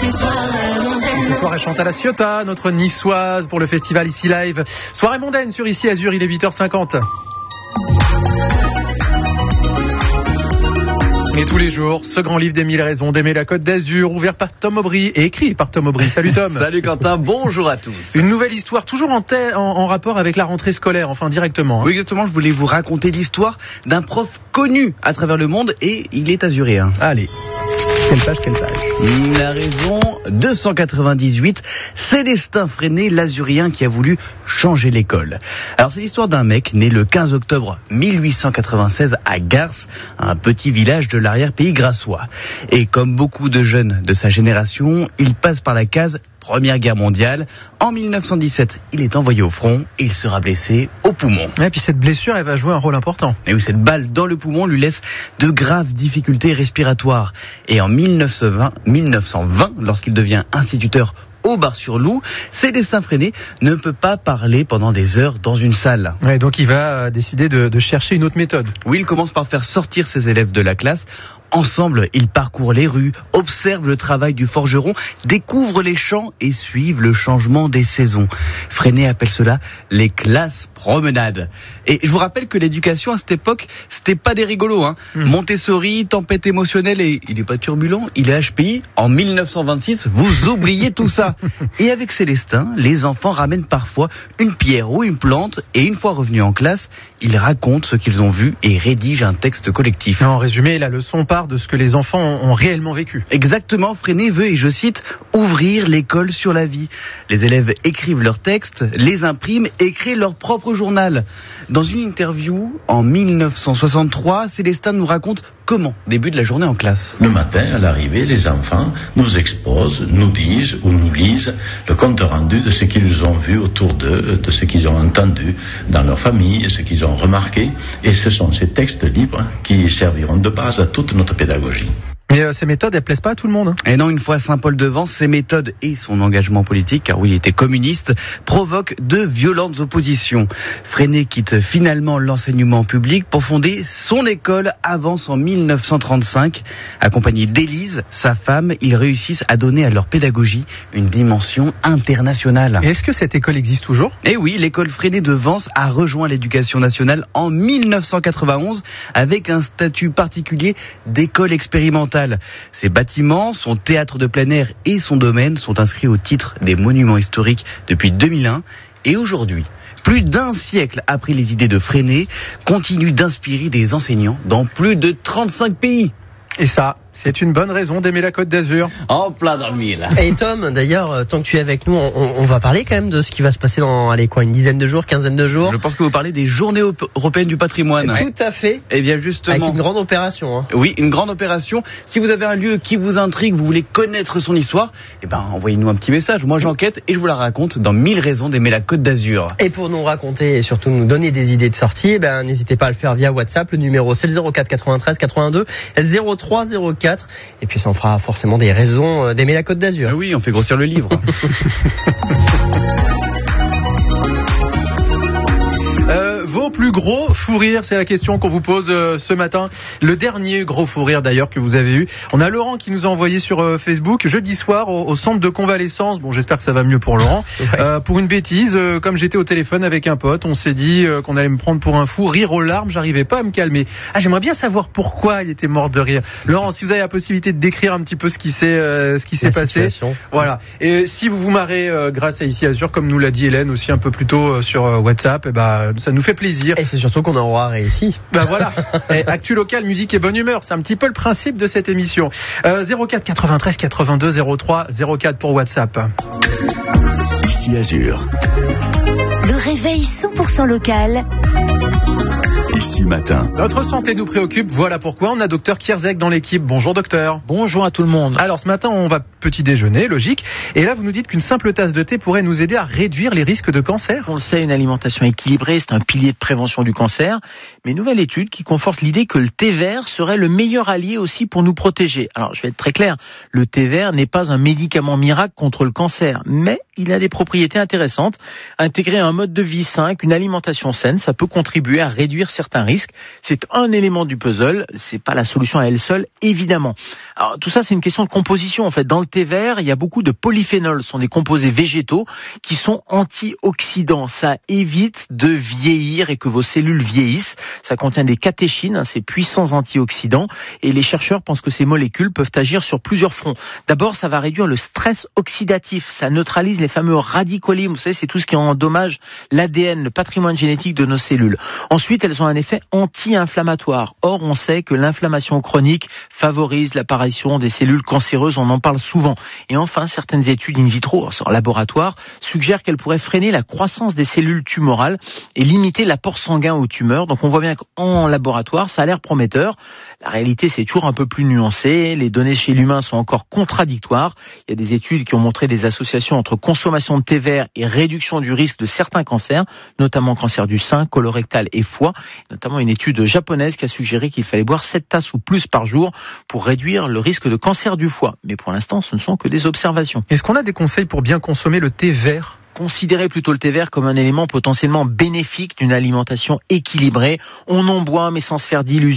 Ce soir, elle chante à la Ciotat, notre niçoise, pour le festival Ici Live. Soirée mondaine sur Ici Azur, il est 8h50. Et tous les jours, ce grand livre des 1000 raisons d'aimer la Côte d'Azur, ouvert par Tom Aubry et écrit par Tom Aubry. Salut Tom. Salut Quentin, bonjour à tous. Une nouvelle histoire, toujours en rapport avec la rentrée scolaire, enfin directement. Oui, exactement, je voulais vous raconter l'histoire d'un prof connu à travers le monde et il est azuréen. Allez, quelle page. La raison 298, Célestin Freinet, l'azurien qui a voulu changer l'école. Alors c'est l'histoire d'un mec né le 15 octobre 1896 à Garces, un petit village de l'arrière-pays grassois. Et comme beaucoup de jeunes de sa génération, il passe par la case Première Guerre mondiale. En 1917, il est envoyé au front et il sera blessé au poumon. Et puis cette blessure, elle va jouer un rôle important. Et oui, cette balle dans le poumon lui laisse de graves difficultés respiratoires. Et en 1920, lorsqu'il devient instituteur au Bar-sur-Loup, Célestin Freinet ne peut pas parler pendant des heures dans une salle. Ouais, donc il va décider de chercher une autre méthode. Oui, il commence par faire sortir ses élèves de la classe. Ensemble, ils parcourent les rues, observent le travail du forgeron, découvrent les champs et suivent le changement des saisons. Freinet appelle cela les classes promenades. Et je vous rappelle que l'éducation à cette époque, c'était pas des rigolos, hein. Montessori, tempête émotionnelle, et il est pas turbulent, il est HPI. En 1926, vous oubliez tout ça. Et avec Célestin, les enfants ramènent parfois une pierre ou une plante, et une fois revenus en classe, ils racontent ce qu'ils ont vu et rédigent un texte collectif. En résumé, la leçon part de ce que les enfants ont réellement vécu. Exactement, Freinet veut, et je cite, ouvrir l'école sur la vie. Les élèves écrivent leurs textes, les impriment et créent leur propre journal. Dans une interview en 1963, Célestin nous raconte comment débute la journée en classe. Le matin, à l'arrivée, les enfants nous exposent, nous disent ou nous lisent le compte rendu de ce qu'ils ont vu autour d'eux, de ce qu'ils ont entendu dans leur famille, ce qu'ils ont remarqué. Et ce sont ces textes libres qui serviront de base à toute notre pédagogie. Mais ces méthodes, elles plaisent pas à tout le monde. Et non, une fois à Saint-Paul-de-Vence, ces méthodes et son engagement politique, car oui, il était communiste, provoquent de violentes oppositions. Freinet quitte finalement l'enseignement public pour fonder son école Avance en 1935. Accompagné d'Élise, sa femme, ils réussissent à donner à leur pédagogie une dimension internationale. Et est-ce que cette école existe toujours ? Eh oui, l'école Freinet de Vence a rejoint l'éducation nationale en 1991 avec un statut particulier d'école expérimentale. Ces bâtiments, son théâtre de plein air et son domaine sont inscrits au titre des monuments historiques depuis 2001. Et aujourd'hui, plus d'un siècle après les idées de Freinet, continuent d'inspirer des enseignants dans plus de 35 pays. Et ça, c'est une bonne raison d'aimer la Côte d'Azur. En plein dans le mille. Et Tom, d'ailleurs, tant que tu es avec nous, on va parler quand même de ce qui va se passer dans, une dizaine de jours, quinzaine de jours. Je pense que vous parlez des journées européennes du patrimoine. Tout à fait. Et bien justement. Avec une grande opération. Hein. Oui, une grande opération. Si vous avez un lieu qui vous intrigue, vous voulez connaître son histoire, envoyez-nous un petit message. Moi, j'enquête et je vous la raconte dans 1000 raisons d'aimer la Côte d'Azur. Et pour nous raconter et surtout nous donner des idées de sortie, n'hésitez pas à le faire via WhatsApp. Le numéro, c'est le 04 93 82 03 04. Et puis ça en fera forcément des raisons d'aimer la Côte d'Azur. Oui, on fait grossir le livre. Vos plus gros fous rires, c'est la question qu'on vous pose ce matin. Le dernier gros fou rire d'ailleurs que vous avez eu. On a Laurent qui nous a envoyé sur Facebook jeudi soir au centre de convalescence. Bon, j'espère que ça va mieux pour Laurent. Ouais. Pour une bêtise, comme j'étais au téléphone avec un pote, on s'est dit qu'on allait me prendre pour un fou. Rire aux larmes, j'arrivais pas à me calmer. J'aimerais bien savoir pourquoi il était mort de rire. Laurent, si vous avez la possibilité de décrire un petit peu ce qui s'est passé. Situation. Voilà. Et si vous vous marrez grâce à Ici Azur, comme nous l'a dit Hélène aussi un peu plus tôt sur WhatsApp, ça nous fait plaisir. Et c'est surtout qu'on aura réussi. Voilà. Actu local, musique et bonne humeur. C'est un petit peu le principe de cette émission. 04 93 82 03 04 pour WhatsApp. Ici Azur. Le réveil 100% local. Ici matin. Notre santé nous préoccupe, voilà pourquoi on a docteur Kierzek dans l'équipe. Bonjour docteur. Bonjour à tout le monde. Alors ce matin on va petit déjeuner, logique. Et là vous nous dites qu'une simple tasse de thé pourrait nous aider à réduire les risques de cancer. On le sait, une alimentation équilibrée, c'est un pilier de prévention du cancer. Mais nouvelle étude qui conforte l'idée que le thé vert serait le meilleur allié aussi pour nous protéger. Alors je vais être très clair, le thé vert n'est pas un médicament miracle contre le cancer, mais il a des propriétés intéressantes. Intégrer un mode de vie sain, une alimentation saine, ça peut contribuer à réduire certains certains risques. C'est un élément du puzzle, c'est pas la solution à elle seule, évidemment. Alors tout ça, c'est une question de composition. En fait, dans le thé vert, il y a beaucoup de polyphénols, ce sont des composés végétaux qui sont antioxydants. Ça évite de vieillir et que vos cellules vieillissent. Ça contient des catéchines, ces puissants antioxydants, et les chercheurs pensent que ces molécules peuvent agir sur plusieurs fronts. D'abord, ça va réduire le stress oxydatif, ça neutralise les fameux radicaux libres. Vous savez, c'est tout ce qui endommage l'ADN, le patrimoine génétique de nos cellules. Ensuite, elles ont un effet anti-inflammatoire. Or, on sait que l'inflammation chronique favorise l'apparition des cellules cancéreuses, on en parle souvent. Et enfin, certaines études in vitro, en laboratoire, suggèrent qu'elles pourraient freiner la croissance des cellules tumorales et limiter l'apport sanguin aux tumeurs. Donc on voit bien qu'en laboratoire, ça a l'air prometteur. La réalité, c'est toujours un peu plus nuancé. Les données chez l'humain sont encore contradictoires. Il y a des études qui ont montré des associations entre consommation de thé vert et réduction du risque de certains cancers, notamment cancer du sein, colorectal et foie. Notamment une étude japonaise qui a suggéré qu'il fallait boire 7 tasses ou plus par jour pour réduire le risque de cancer du foie. Mais pour l'instant, ce ne sont que des observations. Est-ce qu'on a des conseils pour bien consommer le thé vert ? Considérez plutôt le thé vert comme un élément potentiellement bénéfique d'une alimentation équilibrée. On en boit, mais sans se faire d'illusions.